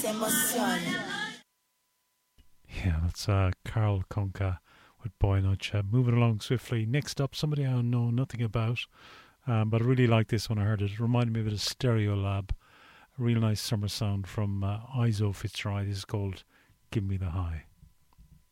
emoción. Yeah, that's Carl Conca with Boy Nudge. Moving along swiftly. Next up, somebody I know nothing about, but I really like this when I heard it. It reminded me of a Stereo Lab. A real nice summer sound from Izo Fitzroy. This is called Give Me the High.